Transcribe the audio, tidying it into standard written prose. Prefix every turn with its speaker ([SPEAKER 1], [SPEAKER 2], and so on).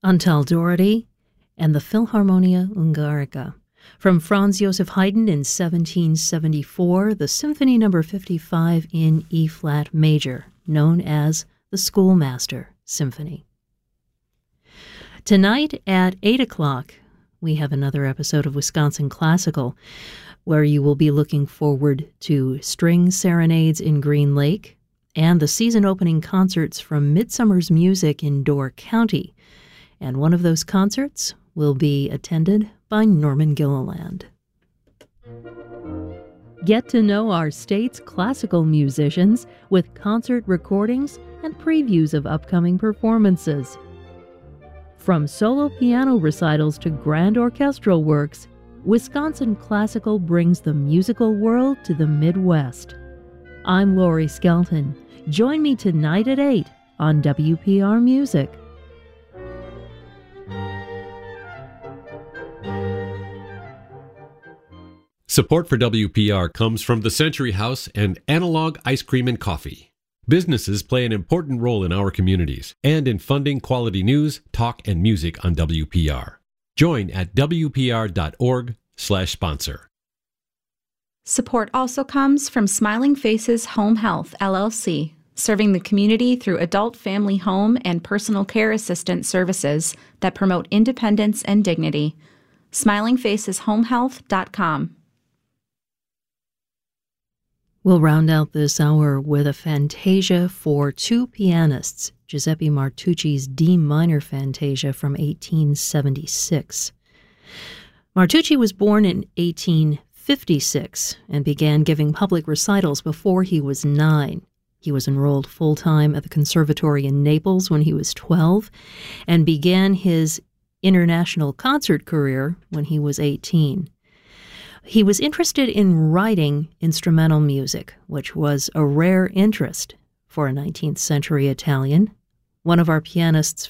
[SPEAKER 1] Antal Doherty and the Philharmonia Ungarica. From Franz Joseph Haydn in 1774, the Symphony No. 55 in E-flat major, known as the Schoolmaster Symphony. Tonight at 8 o'clock, we have another episode of Wisconsin Classical, where you will be looking forward to string serenades in Green Lake and the season-opening concerts from Midsummer's Music in Door County. And one of those concerts will be attended by Norman Gilliland. Get to know our state's classical musicians with concert recordings and previews of upcoming performances. From solo piano recitals to grand orchestral works, Wisconsin Classical brings the musical world to the Midwest. I'm Lori Skelton. Join me tonight at 8 on WPR Music.
[SPEAKER 2] Support for WPR comes from the Century House and Analog Ice Cream and Coffee. Businesses play an important role in our communities and in funding quality news, talk, and music on WPR. Join at WPR.org/sponsor.
[SPEAKER 3] Support also comes from Smiling Faces Home Health, LLC, serving the community through adult family home and personal care assistant services that promote independence and dignity. SmilingFacesHomeHealth.com.
[SPEAKER 1] We'll round out this hour with a fantasia for two pianists, Giuseppe Martucci's D minor fantasia from 1876. Martucci was born in 1856 and began giving public recitals before he was 9. He was enrolled full-time at the Conservatory in Naples when he was 12 and began his international concert career when he was 18. He was interested in writing instrumental music, which was a rare interest for a 19th century Italian. One of our pianist's